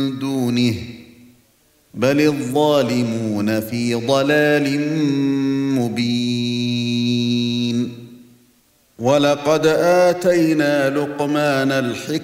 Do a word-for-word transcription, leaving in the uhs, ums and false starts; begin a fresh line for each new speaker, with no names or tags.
دونه بل الظالمون في ضلال مبين ولقد آتينا لقمان الحكمة